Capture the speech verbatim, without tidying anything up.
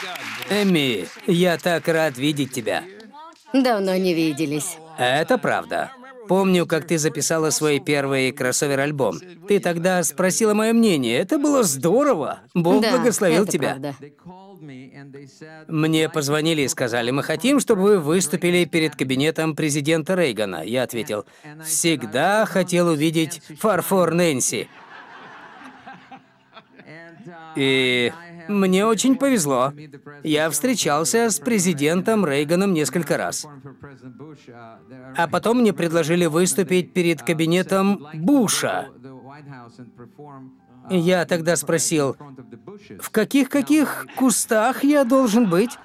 Эми, я так рад видеть тебя. Давно не виделись. Это правда. Помню, как ты записала свой первый кроссовер-альбом. Ты тогда спросила мое мнение. Это было здорово. Бог Да, благословил это тебя. правда. Мне позвонили и сказали, мы хотим, чтобы вы выступили перед кабинетом президента Рейгана. Я ответил, всегда хотел увидеть фарфор Нэнси. И мне очень повезло. Я встречался с президентом Рейганом несколько раз. А потом мне предложили выступить перед кабинетом Буша. Я тогда спросил, в каких-каких кустах я должен быть?